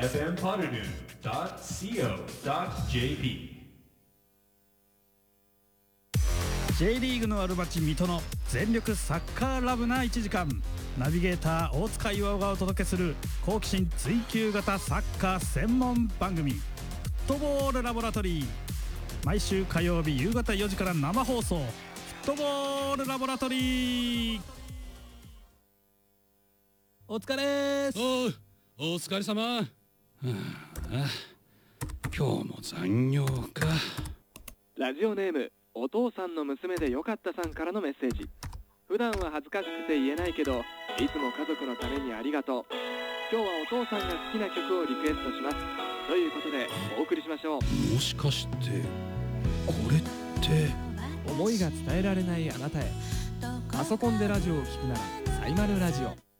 fmpotternoon.co.jp J リーグのある町水戸の全力サッカーラブな1時間、ナビゲーター大塚岩尾がお届けする好奇心追求型サッカー専門番組、フットボールラボラトリー。毎週火曜日夕方4時から生放送、フットボールラボラトリー。お疲れーす。 お疲れ様。今日も残業か。 ラジオネームお父さんの娘でよかったさんからのメッセージ。普段は恥ずかしくて言えないけど、いつも家族のためにありがとう。今日はお父さんが好きな曲をリクエストしますということでお送りしましょう。 もしかしてこれって思いが伝えられないあなたへ。パソコンでラジオを聞くならサイマルラジオ。